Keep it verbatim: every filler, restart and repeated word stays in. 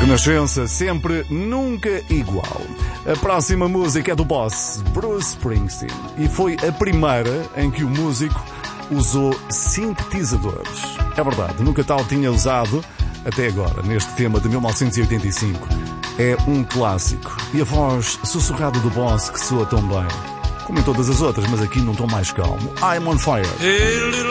Renascença, sempre, nunca igual. A próxima música é do boss, Bruce Springsteen, e foi a primeira em que o músico usou sintetizadores. É verdade, nunca tal tinha usado até agora, neste tema de mil novecentos e oitenta e cinco. É um clássico. E a voz sussurrada do boss que soa tão bem, como em todas as outras, mas aqui num tom mais calmo. I'm on fire.